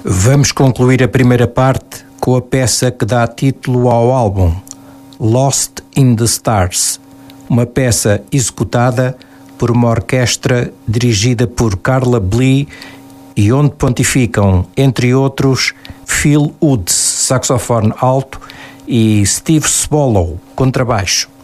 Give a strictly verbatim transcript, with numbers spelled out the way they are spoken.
Vamos concluir a primeira parte com a peça que dá título ao álbum, Lost in the Stars, uma peça executada por uma orquestra dirigida por Carla Blee e onde pontificam, entre outros, Phil Woods, saxofone alto, e Steve Swallow, contrabaixo.